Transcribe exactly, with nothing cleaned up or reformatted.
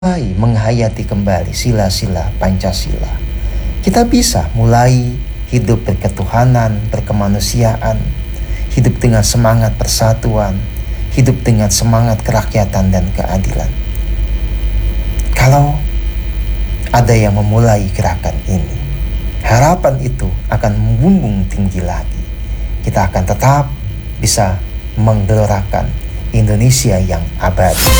mulai menghayati kembali sila-sila Pancasila. Kita bisa mulai hidup berketuhanan, berkemanusiaan, hidup dengan semangat persatuan, hidup dengan semangat kerakyatan dan keadilan. Kalau ada yang memulai gerakan ini, harapan itu akan membumbung tinggi lagi. Kita akan tetap bisa menggelorakan Indonesia yang abadi.